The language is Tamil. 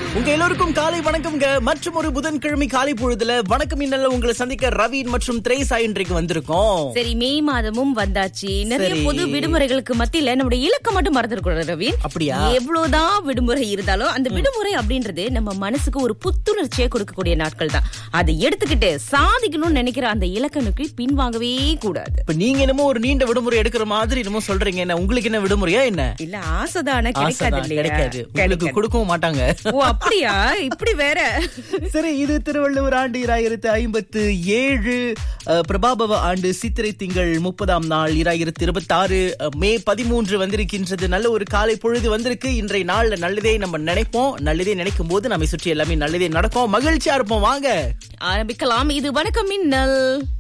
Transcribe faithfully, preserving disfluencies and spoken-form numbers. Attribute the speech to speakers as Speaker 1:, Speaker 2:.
Speaker 1: உங்க எல்லோருக்கும் காலை வணக்கம்ங்க. மற்றும் ஒரு புதன்கிழமை காலை பொழுதுல வணக்கம் இன்னல்ல உங்களை சந்திக்க ரவீன் மற்றும் திரேசா இன்றைக்கு வந்திருக்கோம்.
Speaker 2: சரி, மே மாதமும் வந்தாச்சு. நிறைய
Speaker 1: சரி.
Speaker 2: பொது விடுமுறைகளுக்கு மத்தியில நம்முடைய இலக்கம் மட்டும் மறந்துடக்கூடாது ரவீன்.
Speaker 1: அப்படியா?
Speaker 2: எவ்வளவுதான் விடுமுறை இருந்தாலும் அந்த விடுமுறை அப்படின்றது நம்ம மனசுக்கு ஒரு புத்துணர்ச்சியை கொடுக்கக்கூடிய நாட்கள் தான். அதை எடுத்துக்கிட்டு சாதிக்கணும்னு நினைக்கிற அந்த இலக்கனுக்கு பின்வாங்கவே கூடாது.
Speaker 1: இப்ப நீங்க என்னமோ ஒரு நீண்ட விடுமுறை எடுக்கிற மாதிரி என்னமோ சொல்றீங்க. என்ன உங்களுக்கு என்ன விடுமுறையா என்ன?
Speaker 2: இல்ல, ஆசைதான கிடைக்காது
Speaker 1: ஆசைதான்,
Speaker 2: இல்லையா?
Speaker 1: கிடைக்காது. உங்களுக்கு கொடுக்கவும் மாட்டாங்க.
Speaker 2: ஓ அப்படியா? இப்படி வேற.
Speaker 1: சரி, இது திருவள்ளுவர் ஆண்டு இராயிரத்து ஐம்பத்து ஏழு, அஹ், பிரபாபவ ஆண்டு சித்திரை திங்கள் முப்பதாம் நாள் இராயிரத்து இருபத்தி ஆறு, மே பதிமூன்று வந்திருக்கின்றது. நல்ல ஒரு காலை பொழுது வந்திருக்கு. இன்றைய நாள்ல நல்லதே நம்ம நினைப்போம். நல்லதே நினைக்கும் போது நம்மை சுற்றி எல்லாமே நல்லதே நடக்கும். மகிழ்ச்சியா இருப்போம். வாங்க
Speaker 2: ஆரம்பிக்கலாம். இது வணக்கம் மின்னல்.